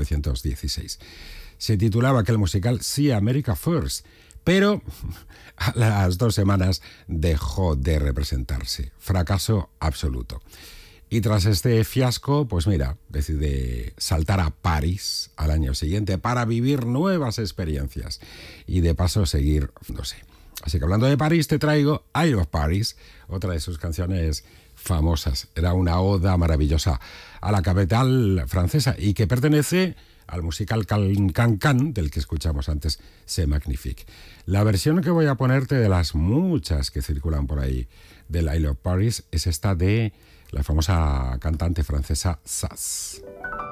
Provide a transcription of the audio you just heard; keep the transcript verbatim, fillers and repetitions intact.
novecientos dieciséis. Se titulaba aquel musical See America First, pero a las dos semanas dejó de representarse. Fracaso absoluto. Y tras este fiasco, pues mira, decide saltar a París al año siguiente para vivir nuevas experiencias y de paso seguir, no sé. Así que hablando de París, te traigo I Love Paris, otra de sus canciones famosas. Era una oda maravillosa a la capital francesa y que pertenece al musical Can-Can, del que escuchamos antes, C'est Magnifique. La versión que voy a ponerte de las muchas que circulan por ahí del I Love Paris es esta de la famosa cantante francesa Sass.